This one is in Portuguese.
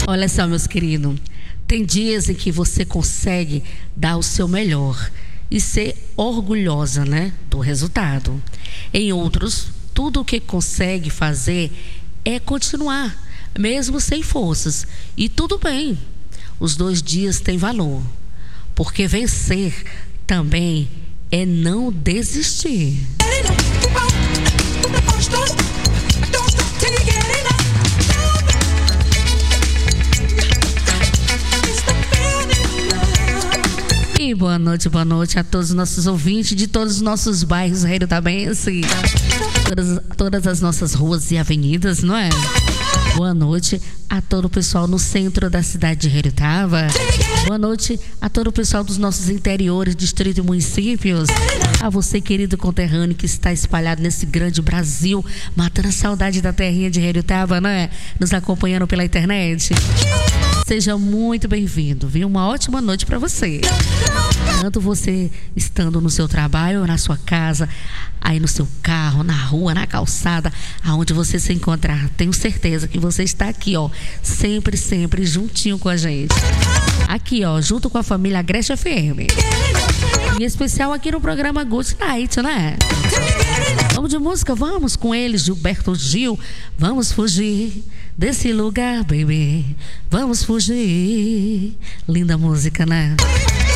Olha só, meus queridos, tem dias em que você consegue dar o seu melhor e ser orgulhosa, né, do resultado. Em outros, tudo o que consegue fazer é continuar, mesmo sem forças. E tudo bem, os 2 dias têm valor, porque vencer também é não desistir. E boa noite a todos os nossos ouvintes de todos os nossos bairros heritabense, todas as nossas ruas e avenidas, não é? Boa noite a todo o pessoal no centro da cidade de Heritava. Boa noite a todo o pessoal dos nossos interiores, distritos e municípios. A você, querido conterrâneo, que está espalhado nesse grande Brasil, matando a saudade da terrinha de Heritava, não é? Nos acompanhando pela internet. Seja muito bem-vindo, viu? Uma ótima noite para você. Tanto você estando no seu trabalho, na sua casa, aí no seu carro, na rua, na calçada, aonde você se encontrar. Tenho certeza que você está aqui, ó, sempre juntinho com a gente. Aqui, ó, junto com a família Agreste FM. Em especial aqui no programa Good Night, né? Vamos de música? Vamos com eles, Gilberto Gil. Vamos fugir desse lugar, baby. Vamos fugir. Linda música, né?